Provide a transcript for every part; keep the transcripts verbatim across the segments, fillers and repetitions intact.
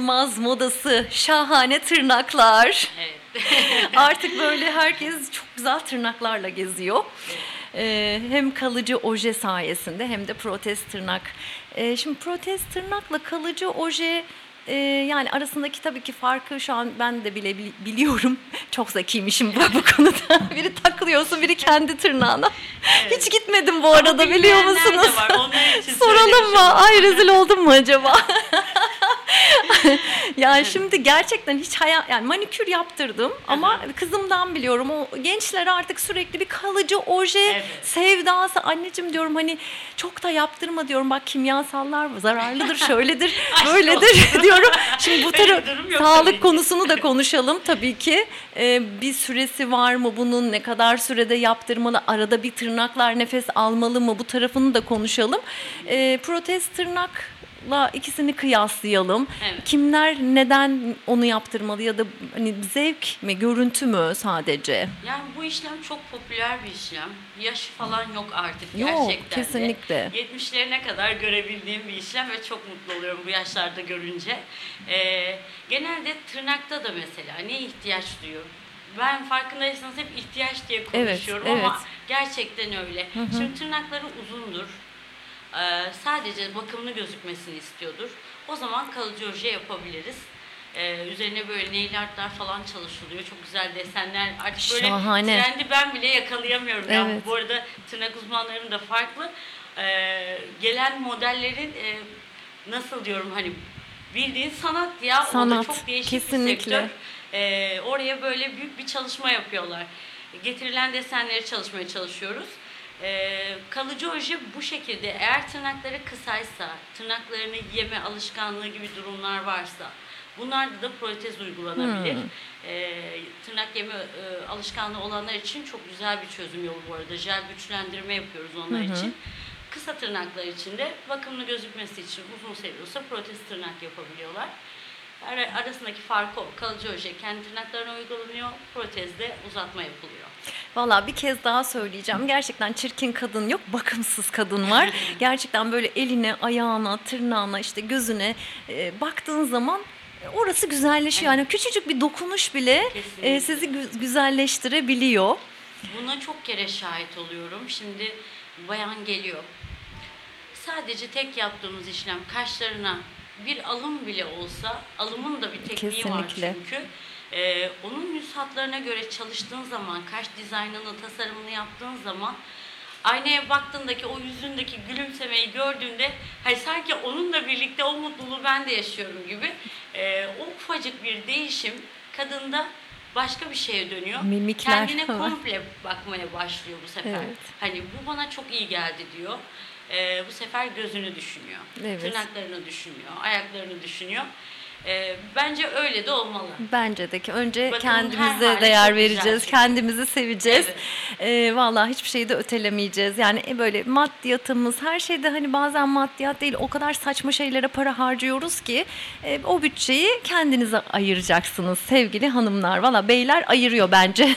inanılmaz modası, şahane tırnaklar. Evet. Artık böyle herkes çok güzel tırnaklarla geziyor. Ee, hem kalıcı oje sayesinde hem de protez tırnak. Ee, şimdi protez tırnakla kalıcı oje e, yani arasındaki tabii ki farkı şu an ben de bile bili- biliyorum. Çok zekiymişim bu, bu konuda. Biri takılıyorsun, biri kendi tırnağına. Evet. Hiç gitmedim bu arada, Ama biliyor bilmeyenler de musunuz? var, onlar için Soralım söylemiş mı? olalım. Ay rezil oldum mu acaba? Yani şimdi gerçekten hiç hayal, yani manikür yaptırdım ama kızımdan biliyorum, o gençler artık sürekli bir kalıcı oje Evet. sevdası. Anneciğim diyorum, hani çok da yaptırma diyorum, bak kimyasallar zararlıdır, şöyledir, Aşk böyledir diyorum. Şimdi bu Öyle bir taraf durum yok tabii sağlık ki. konusunu da konuşalım tabii ki. Ee, bir süresi var mı bunun, ne kadar sürede yaptırmalı, arada bir tırnaklar nefes almalı mı, bu tarafını da konuşalım. Ee, protez tırnak la ikisini kıyaslayalım. Evet. Kimler neden onu yaptırmalı ya da hani zevk mi, görüntü mü sadece? Yani bu işlem çok popüler bir işlem. Yaşı falan yok artık Yok, gerçekten de. kesinlikle. yetmişlerine kadar görebildiğim bir işlem ve çok mutlu oluyorum bu yaşlarda görünce. Ee, genelde tırnakta da mesela ne ihtiyaç duyuyor? Ben farkındaysanız hep ihtiyaç diye konuşuyorum Evet, ama evet. gerçekten öyle. Şimdi tırnakları uzundur. Ee, sadece bakımlı gözükmesini istiyordur. O zaman kalıcı oje yapabiliriz. Ee, üzerine böyle nail artlar falan çalışılıyor. Çok güzel desenler. Artık böyle Şahane. trendi ben bile yakalayamıyorum. Yani Evet. bu arada tırnak uzmanlarım da farklı. Ee, gelen modellerin e, nasıl diyorum, hani bildiğin sanat ya. O da Sanat, çok değişik kesinlikle. bir sektör. Ee, oraya böyle büyük bir çalışma yapıyorlar. Getirilen desenleri çalışmaya çalışıyoruz. Ee, kalıcı oje bu şekilde. Eğer tırnakları kısaysa, tırnaklarını yeme alışkanlığı gibi durumlar varsa, bunlarda da protez uygulanabilir. Hmm. Ee, tırnak yeme e, alışkanlığı olanlar için çok güzel bir çözüm yolu bu arada. Jel güçlendirme yapıyoruz onlar Hı hı. için. Kısa tırnaklar için de bakımlı gözükmesi için uzun seviyorsa protez tırnak yapabiliyorlar. Ara- Arasındaki fark o. Kalıcı oje kendi tırnaklarına uygulanıyor, protezde uzatma yapılıyor. Valla bir kez daha söyleyeceğim. Gerçekten çirkin kadın yok, bakımsız kadın var. Gerçekten böyle eline, ayağına, tırnağına, işte gözüne e, baktığın zaman orası güzelleşiyor. Yani küçücük bir dokunuş bile Kesinlikle. e, sizi gü- güzelleştirebiliyor. Buna çok kere şahit oluyorum. Şimdi bayan geliyor. Sadece tek yaptığımız işlem kaşlarına bir alım bile olsa, alımın da bir tekniği var Kesinlikle. çünkü. Ee, onun yüz hatlarına göre çalıştığın zaman, kaş dizaynını, tasarımını yaptığın zaman aynaya baktığındaki o yüzündeki gülümsemeyi gördüğünde hani sanki onunla birlikte o mutluluğu ben de yaşıyorum gibi. Ee, o ufacık bir değişim kadında başka bir şeye dönüyor. Mimikler Kendine var. komple bakmaya başlıyor bu sefer. Evet. Hani bu bana çok iyi geldi diyor. Ee, bu sefer gözünü düşünüyor. Evet. Tırnaklarını düşünüyor. Ayaklarını düşünüyor. Ee, bence öyle de olmalı. Bence de ki önce Bakımın her kendimize hali değer çok güzel vereceğiz, çünkü. kendimizi seveceğiz. Evet. Ee, vallahi hiçbir şeyi de ötelemeyeceğiz. Yani e, böyle maddiyatımız, her şeyde hani bazen maddiyat değil, o kadar saçma şeylere para harcıyoruz ki e, o bütçeyi kendinize ayıracaksınız sevgili hanımlar. Valla beyler ayırıyor bence.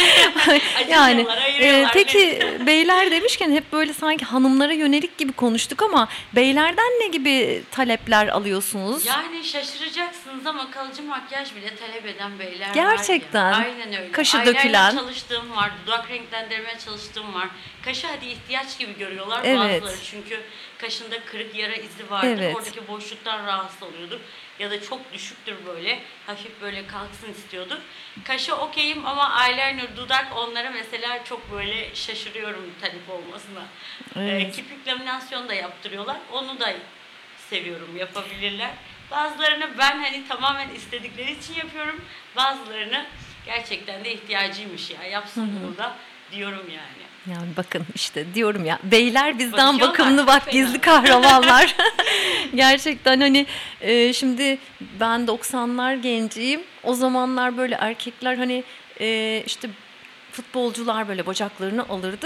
yani Acımıyorlar, e, ayırıyorlar. peki beyler demişken hep böyle sanki hanımlara yönelik gibi konuştuk ama beylerden ne gibi talepler alıyorsunuz? Yani şaşıracaksınız ama kalıcı makyaj bile talep eden beyler Gerçekten. var ya. Aynen öyle. Kaşı Eyeliner dökülen. çalıştığım var, dudak renklendirmeye çalıştığım var. Kaşı hadi ihtiyaç gibi görüyorlar Evet. bazıları çünkü kaşında kırık yara izi vardır. Evet. Oradaki boşluktan rahatsız oluyordur. Ya da çok düşüktür böyle, hafif böyle kalksın istiyordur. Kaşı okeyim ama eyeliner, dudak onlara mesela çok böyle şaşırıyorum talep olmasına. Evet. Ee, kirpik laminasyon da yaptırıyorlar. Onu da seviyorum, yapabilirler. Bazılarını ben hani tamamen istedikleri için yapıyorum. Bazılarını gerçekten de ihtiyacıymış ya. Yapsın bunu da diyorum yani. Yani bakın işte diyorum ya, beyler bizden Bakıyorlar, bakımlı, çok bak fena. gizli kahramanlar. Gerçekten hani e, şimdi ben doksanlar genciyim. O zamanlar böyle erkekler hani e, işte futbolcular böyle bacaklarını alırdı.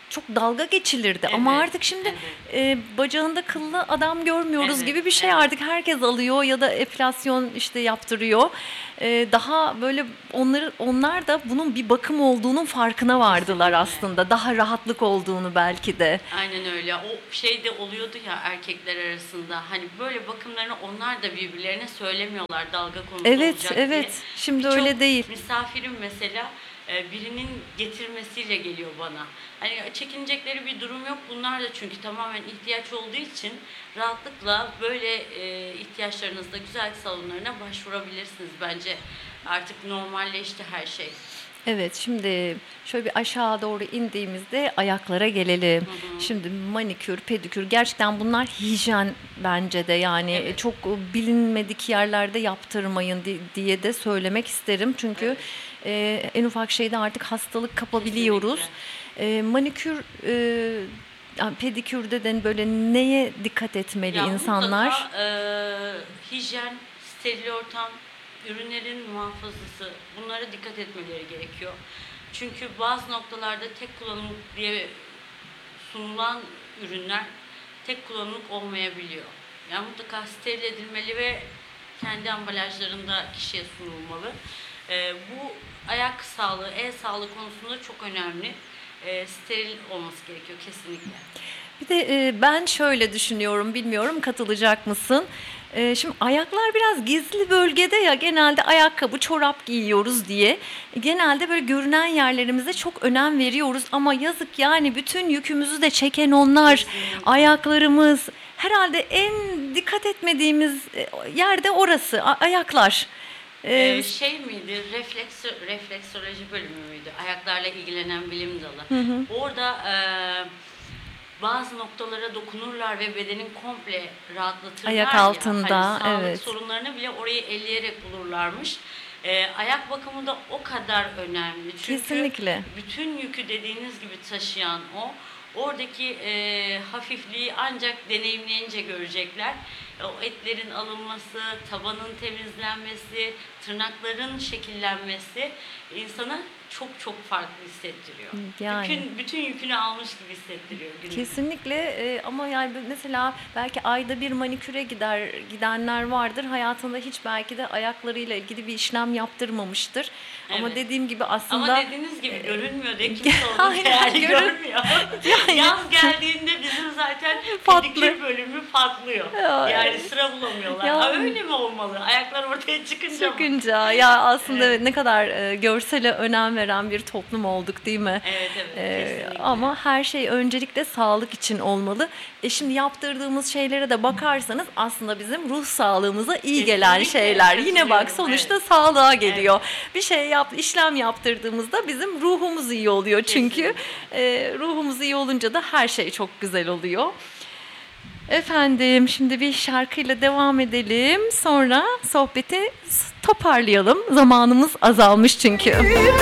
çok dalga geçilirdi. Ama Evet, artık şimdi evet. e, bacağında kıllı adam görmüyoruz Evet, gibi bir şey, evet. artık herkes alıyor ya da epilasyon işte yaptırıyor. E, daha böyle onları onlar da bunun bir bakım olduğunun farkına vardılar Kesinlikle. aslında. Daha rahatlık olduğunu belki de. Aynen öyle. O şey de oluyordu ya erkekler arasında. Hani böyle bakımlarını onlar da birbirlerine söylemiyorlar dalga konusu Evet, olacak diye. evet. Şimdi Birçok öyle değil. misafirim mesela e, birinin getirmesiyle geliyor bana. Hani çekinecekleri bir durum yok. Bunlar da çünkü tamamen ihtiyaç olduğu için rahatlıkla böyle e, ihtiyaçlarınızda güzellik salonlarına başvurabilirsiniz bence. Artık normalleşti her şey. Evet, şimdi şöyle bir aşağı doğru indiğimizde ayaklara gelelim. Hı hı. Şimdi manikür, pedikür, gerçekten bunlar hijyen bence de, yani Evet. çok bilinmedik yerlerde yaptırmayın di- diye de söylemek isterim. Çünkü Evet. e, en ufak şeyde artık hastalık kapabiliyoruz. Kesinlikle. E, manikür, e, yani pedikürde de böyle neye dikkat etmeli Ya insanlar? mutlaka e, hijyen, steril ortam, ürünlerin muhafazası, bunlara dikkat etmeleri gerekiyor. Çünkü bazı noktalarda tek kullanımlık diye sunulan ürünler tek kullanımlık olmayabiliyor. Yani mutlaka steril edilmeli ve kendi ambalajlarında kişiye sunulmalı. E, bu ayak sağlığı, el sağlığı konusunda çok önemli. E, steril olması gerekiyor kesinlikle. Bir de e, ben şöyle düşünüyorum, bilmiyorum katılacak mısın? E, şimdi ayaklar biraz gizli bölgede ya, genelde ayakkabı, çorap giyiyoruz diye. Genelde böyle görünen yerlerimize çok önem veriyoruz ama yazık, yani bütün yükümüzü de çeken onlar. Kesinlikle. Ayaklarımız. Herhalde en dikkat etmediğimiz e, yerde orası, a- ayaklar. E, Ee, şey miydi, refleksö, refleksoloji bölümü müydü? Ayaklarla ilgilenen bilim dalı. Orada e, bazı noktalara dokunurlar ve bedenin komple rahatlatırlar Ayak ya. altında, Hani sağlık evet. sorunlarını bile orayı elleyerek bulurlarmış. Ee, ayak bakımı da o kadar önemli. Çünkü Kesinlikle. bütün yükü dediğiniz gibi taşıyan o. Oradaki e, hafifliği ancak deneyimleyince görecekler. O etlerin alınması, tabanın temizlenmesi, tırnakların şekillenmesi insana çok çok farklı hissettiriyor. Yani. Bütün, bütün yükünü almış gibi hissettiriyor günü. Kesinlikle, e, ama yani mesela belki ayda bir maniküre gider gidenler vardır. Hayatında hiç belki de ayaklarıyla ilgili bir işlem yaptırmamıştır. Ama Evet. dediğim gibi aslında Ama dediğiniz gibi görünmüyor diye kimse onu Aynen, değerli görün- görmüyor. Yani- Yaz geldiğinde bizim zaten Patlı. pedikür bölümü patlıyor. Ya, Yani sıra bulamıyorlar. Ya. Ha, öyle mi olmalı? Ayaklar ortaya çıkınca mı? çıkınca ya aslında Evet. ne kadar e, görsele önem veren bir toplum olduk, değil mi? Evet evet Ee, kesinlikle. ama her şey öncelikle sağlık için olmalı. E şimdi yaptırdığımız şeylere de bakarsanız aslında bizim ruh sağlığımıza iyi gelen Kesinlikle, şeyler. Yine bak, katılıyorum, sonuçta evet. sağlığa geliyor. Bir şey yap, işlem yaptırdığımızda bizim ruhumuz iyi oluyor. Çünkü Kesinlikle. e, ruhumuz iyi olunca da her şey çok güzel oluyor. Efendim, şimdi bir şarkıyla devam edelim. Sonra sohbeti toparlayalım. Zamanımız azalmış çünkü.